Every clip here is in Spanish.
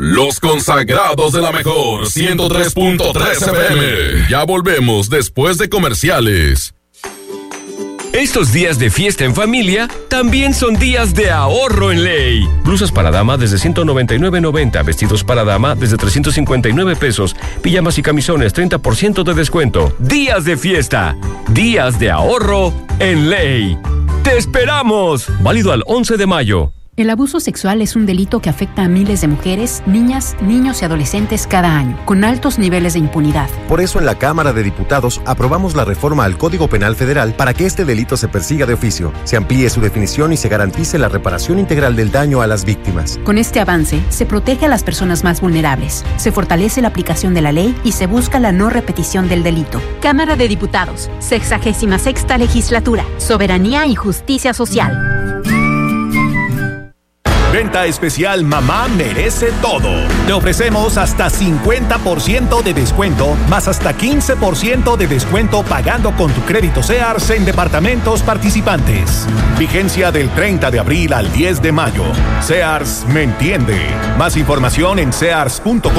Los consagrados de la mejor 103.3 FM. Ya volvemos después de comerciales. Estos días de fiesta en familia también son días de ahorro en Ley. Blusas para dama desde $199.90, vestidos para dama desde $359, pijamas y camisones 30% de descuento. Días de fiesta, días de ahorro en Ley. ¡Te esperamos! Válido al 11 de mayo. El abuso sexual es un delito que afecta a miles de mujeres, niñas, niños y adolescentes cada año, con altos niveles de impunidad. Por eso en la Cámara de Diputados aprobamos la reforma al Código Penal Federal para que este delito se persiga de oficio, se amplíe su definición y se garantice la reparación integral del daño a las víctimas. Con este avance, se protege a las personas más vulnerables, se fortalece la aplicación de la ley y se busca la no repetición del delito. Cámara de Diputados, 66ª Legislatura, Soberanía y Justicia Social. Venta especial Mamá Merece Todo. Te ofrecemos hasta 50% de descuento, más hasta 15% de descuento pagando con tu crédito Sears en departamentos participantes. Vigencia del 30 de abril al 10 de mayo. Sears me entiende. Más información en sears.com.mx.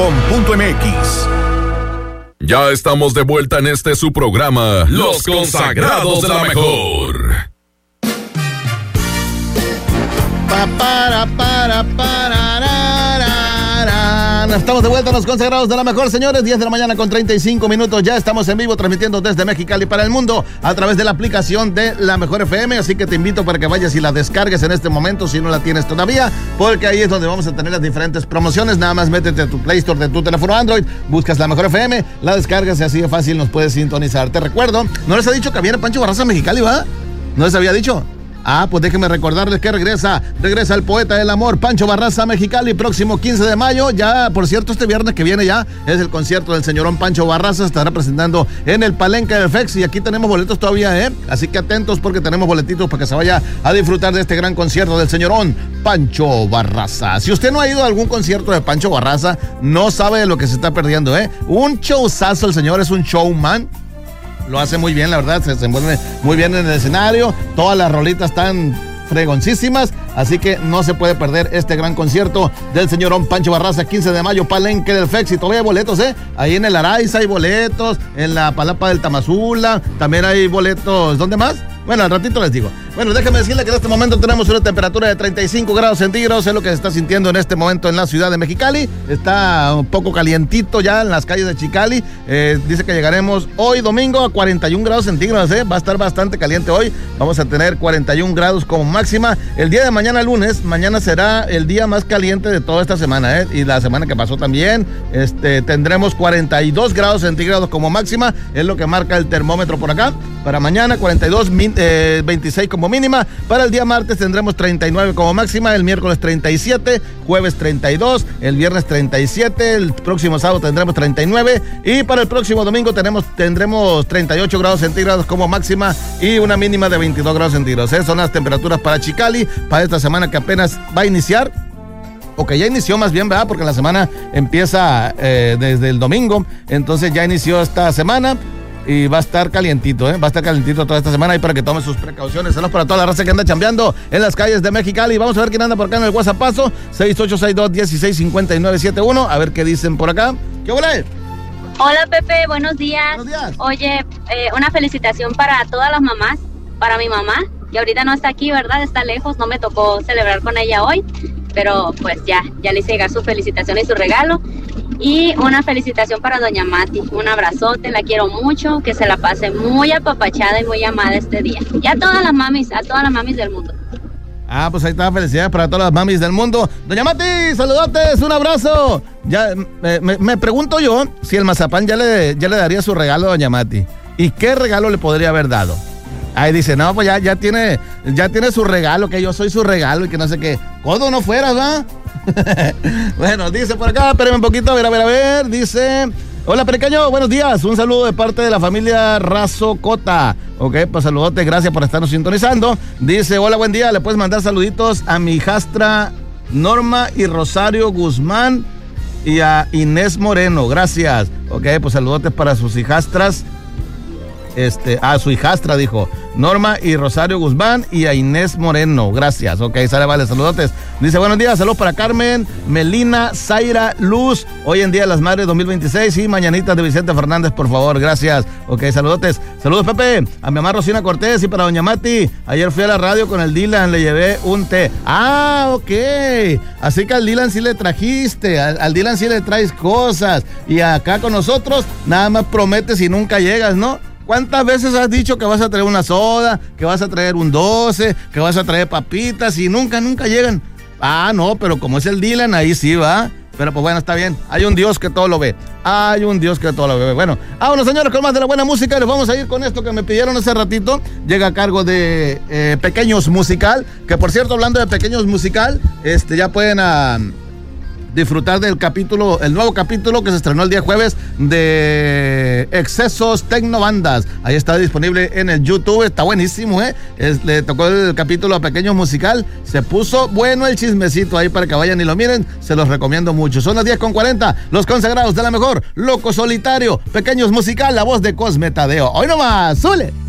Ya estamos de vuelta en este su programa, Los Consagrados de la Mejor. Estamos de vuelta a Los Consagrados de la Mejor, señores. 10 de la mañana con 35 minutos. Ya estamos en vivo transmitiendo desde Mexicali para el mundo a través de la aplicación de La Mejor FM. Así que te invito para que vayas y la descargues en este momento si no la tienes todavía, porque ahí es donde vamos a tener las diferentes promociones. Nada más métete a tu Play Store de tu teléfono Android, buscas La Mejor FM, la descargas y así de fácil nos puedes sintonizar. Te recuerdo, ¿no les ha dicho que viene Pancho Barraza a Mexicali, va? ¿No les había dicho? Ah, pues déjenme recordarles que regresa el poeta del amor, Pancho Barraza, Mexicali, próximo 15 de mayo. Ya, por cierto, este viernes que viene ya es el concierto del señorón Pancho Barraza. Estará presentando en el Palenque del FEX y aquí tenemos boletos todavía, ¿eh? Así que atentos porque tenemos boletitos para que se vaya a disfrutar de este gran concierto del señorón Pancho Barraza. Si usted no ha ido a algún concierto de Pancho Barraza, no sabe de lo que se está perdiendo, ¿eh? Un showzazo, el señor es un showman. Lo hace muy bien, la verdad, se envuelve muy bien en el escenario. Todas las rolitas están fregoncísimas, así que no se puede perder este gran concierto del señorón Pancho Barraza, 15 de mayo, Palenque del FEX. Y todavía hay boletos, ahí en el Araiza hay boletos, en la Palapa del Tamazula también hay boletos. ¿Dónde más? Bueno, al ratito les digo. Bueno, déjame decirle que en este momento tenemos una temperatura de 35 grados centígrados, es lo que se está sintiendo en este momento en la ciudad de Mexicali. Está un poco calientito ya en las calles de Chicali. Dice que llegaremos hoy domingo a 41 grados centígrados, va a estar bastante caliente hoy. Vamos a tener 41 grados como máxima. El día de mañana, lunes, mañana será el día más caliente de toda esta semana, y la semana que pasó también. Tendremos 42 grados centígrados como máxima, es lo que marca el termómetro por acá. Para mañana 42, 26 como mínima. Para el día martes tendremos 39 como máxima, el miércoles 37, jueves 32, el viernes 37, el próximo sábado tendremos 39 y para el próximo domingo tendremos 38 grados centígrados como máxima y una mínima de 22 grados centígrados. Esas son las temperaturas para Chicali para esta semana que apenas va a iniciar. O que ya inició más bien, ¿verdad? Porque la semana empieza desde el domingo, entonces ya inició esta semana. Y va a estar calientito, va a estar calientito toda esta semana y para que tome sus precauciones. Saludos para toda la raza que anda chambeando en las calles de Mexicali. Vamos a ver quién anda por acá en el WhatsAppazo 6862-165971. A ver qué dicen por acá. ¿Qué huele? Hola Pepe, buenos días. Oye, una felicitación para todas las mamás, para mi mamá, que ahorita no está aquí, ¿verdad? Está lejos, no me tocó celebrar con ella hoy, pero pues ya le hice llegar su felicitación y su regalo. Y una felicitación para doña Mati, un abrazote, la quiero mucho, que se la pase muy apapachada y muy amada este día. Y a todas las mamis del mundo. Ah, pues ahí está, felicidades para todas las mamis del mundo. Doña Mati, saludotes, un abrazo. Ya, me pregunto yo si el mazapán ya le daría su regalo a doña Mati. ¿Y qué regalo le podría haber dado? Ahí dice, no, pues ya tiene su regalo, que yo soy su regalo y que no sé qué. ¿Codo no fueras, va? Bueno, dice por acá, espérenme un poquito, a ver, dice: hola pequeño, buenos días, un saludo de parte de la familia Razo Cota. Ok, pues saludote, gracias por estarnos sintonizando. Dice, hola, buen día, le puedes mandar saluditos a mi hijastra Norma y Rosario Guzmán y a Inés Moreno, gracias. Ok, pues saludotes para sus hijastras. Su hijastra dijo. Norma y Rosario Guzmán y a Inés Moreno. Gracias. Ok, sale, vale, saludotes. Dice, buenos días, saludos para Carmen, Melina, Zaira, Luz. Hoy en Día de las Madres 2026 y mañanitas de Vicente Fernández, por favor. Gracias. Ok, saludotes. Saludos, Pepe. A mi mamá Rosina Cortés y para doña Mati. Ayer fui a la radio con el Dylan, le llevé un té. Ah, ok. Así que al Dylan sí le trajiste, al Dylan sí le traes cosas. Y acá con nosotros nada más prometes y nunca llegas, ¿no? ¿Cuántas veces has dicho que vas a traer una soda, que vas a traer un 12, que vas a traer papitas y nunca llegan? Ah, no, pero como es el Dylan, ahí sí va. Pero pues bueno, está bien. Hay un Dios que todo lo ve. Hay un Dios que todo lo ve. Bueno, vámonos, señores, con más de la buena música. Les vamos a ir con esto que me pidieron hace ratito. Llega a cargo de Pequeños Musical. Que por cierto, hablando de Pequeños Musical, ya pueden disfrutar del capítulo, el nuevo capítulo que se estrenó el día jueves de Excesos Tecnobandas. Ahí está disponible en el YouTube, está buenísimo, le tocó el capítulo a Pequeños Musical, se puso bueno el chismecito ahí para que vayan y lo miren, se los recomiendo mucho. Son las 10:40, los consagrados de la mejor, Loco Solitario, Pequeños Musical, la voz de Cosme Tadeo. Hoy nomás, ¡sule!